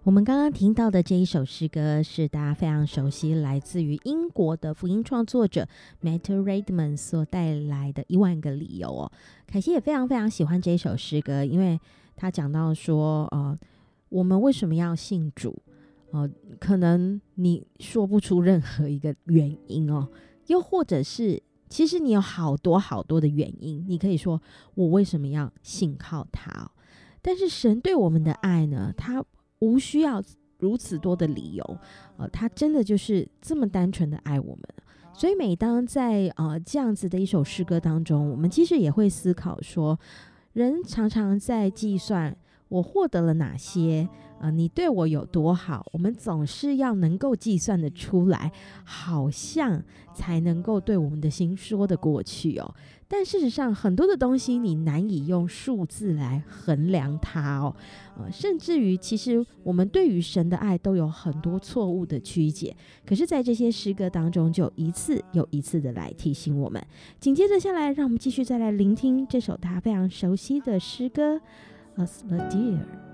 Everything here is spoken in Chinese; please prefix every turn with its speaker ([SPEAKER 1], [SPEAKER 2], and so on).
[SPEAKER 1] 我们刚刚听到的这一首诗歌是大家非常熟悉，来自于英国的福音创作者 Matt Redman 所带来的10000个理由哦。凯西也非常非常喜欢这一首诗歌，因为他讲到说我们为什么要信主可能你说不出任何一个原因哦，又或者是其实你有好多好多的原因，你可以说我为什么要信靠他哦。但是神对我们的爱呢，他无需要如此多的理由，他真的就是这么单纯的爱我们。所以每当在这样子的一首诗歌当中，我们其实也会思考说，人常常在计算我获得了哪些，你对我有多好，我们总是要能够计算的出来，好像才能够对我们的心说得过去哦。但事实上很多的东西你难以用数字来衡量它哦，甚至于其实我们对于神的爱都有很多错误的曲解，可是在这些诗歌当中就一次又一次的来提醒我们。紧接着下来让我们继续再来聆听这首大家非常熟悉的诗歌 As the Deer。